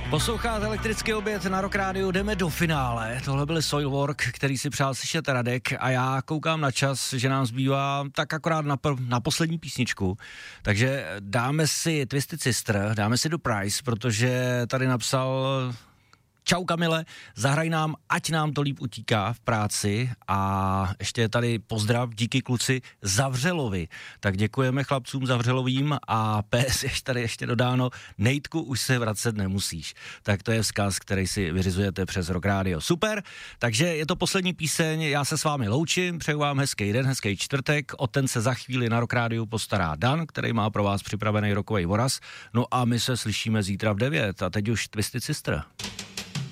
Posloucháte Elektrický oběd na Rock Rádiu, jdeme do finále. Tohle byl Soilwork, který si přál slyšet Radek a já koukám na čas, že nám zbývá tak akorát na poslední písničku. Takže dáme si Twisted Sister, dáme si do Price, protože tady napsal: Čau Kamile, zahraj nám, ať nám to líp utíká v práci, a ještě je tady pozdrav, díky kluci Zavřelovi. Tak děkujeme chlapcům Zavřelovým a PS je tady ještě dodáno: Nejtku, už se vracet nemusíš. Tak to je vzkaz, který si vyřizujete přes Rock Radio. Super, takže je to poslední píseň, já se s vámi loučím, přeju vám hezký den, hezký čtvrtek, o ten se za chvíli na Rock Radio postará Dan, který má pro vás připravený rokový voraz, no a my se slyšíme zítra v 9 a teď už Twisted Sister.